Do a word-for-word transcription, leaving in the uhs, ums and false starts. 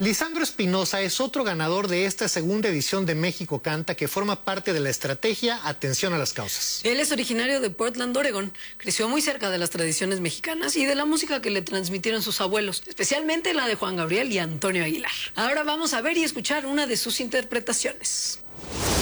Lisandro Espinosa es otro ganador de esta segunda edición de México Canta, que forma parte de la estrategia Atención a las Causas. Él es originario de Portland, Oregon. Creció muy cerca de las tradiciones mexicanas y de la música que le transmitieron sus abuelos, especialmente la de Juan Gabriel y Antonio Aguilar. Ahora vamos a ver y escuchar una de sus interpretaciones.